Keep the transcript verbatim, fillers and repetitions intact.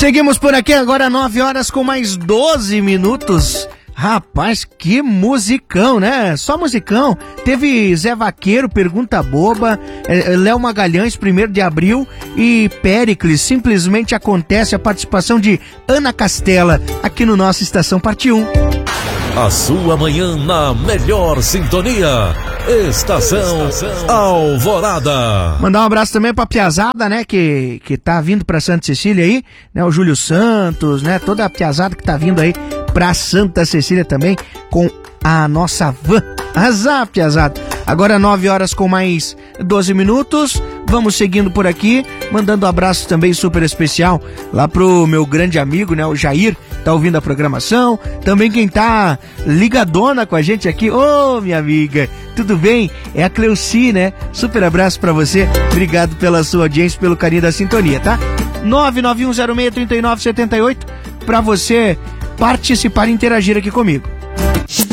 Seguimos por aqui agora, nove horas com mais doze minutos. Rapaz, que musicão, né? Só musicão. Teve Zé Vaqueiro, Pergunta Boba, é, Léo Magalhães, primeiro de abril e Péricles, Simplesmente Acontece, a participação de Ana Castela aqui no nosso Estação Parte um. A sua manhã na melhor sintonia. Estação, Estação Alvorada. Mandar um abraço também pra piazada, né, que, que tá vindo pra Santa Cecília aí, né, o Júlio Santos, né, toda a piazada que tá vindo aí pra Santa Cecília também, com a nossa van. Azar, piazada. Agora nove horas com mais doze minutos, vamos seguindo por aqui, mandando um abraço também super especial lá pro meu grande amigo, né, o Jair, tá ouvindo a programação, também quem tá ligadona com a gente aqui, ô, minha amiga, tudo bem? É a Cleuci, né? Super abraço pra você, obrigado pela sua audiência, pelo carinho da sintonia, tá? nove nove um zero seis três nove sete oito pra você participar e interagir aqui comigo.